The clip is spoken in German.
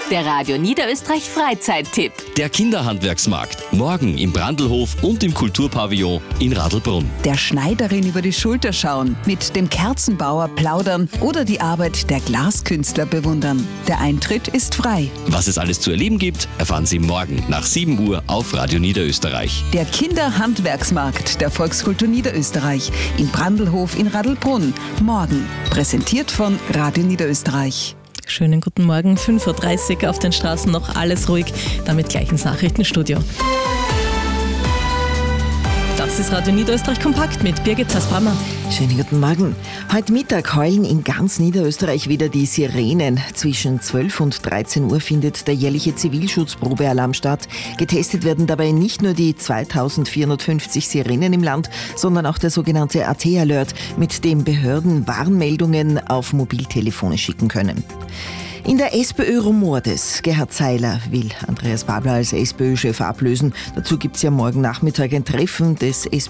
Der Radio Niederösterreich Freizeittipp. Der Kinderhandwerksmarkt. Morgen im Brandlhof und im Kulturpavillon in Radlbrunn. Der Schneiderin über die Schulter schauen, mit dem Kerzenbauer plaudern oder die Arbeit der Glaskünstler bewundern. Der Eintritt ist frei. Was es alles zu erleben gibt, erfahren Sie morgen nach 7 Uhr auf Radio Niederösterreich. Der Kinderhandwerksmarkt der Volkskultur Niederösterreich in Brandlhof in Radlbrunn. Morgen. Präsentiert von Radio Niederösterreich. Schönen guten Morgen, 5.30 Uhr auf den Straßen noch alles ruhig, damit gleich ins Nachrichtenstudio. Das ist Radio Niederösterreich kompakt mit Birgit Zasbrammer. Schönen guten Morgen. Heute Mittag heulen in ganz Niederösterreich wieder die Sirenen. Zwischen 12 und 13 Uhr findet der jährliche Zivilschutzprobealarm statt. Getestet werden dabei nicht nur die 2450 Sirenen im Land, sondern auch der sogenannte AT-Alert, mit dem Behörden Warnmeldungen auf Mobiltelefone schicken können. In der SPÖ rumort es. Gerhard Seiler will Andreas Babler als SPÖ-Chef ablösen. Dazu gibt es ja morgen Nachmittag ein Treffen des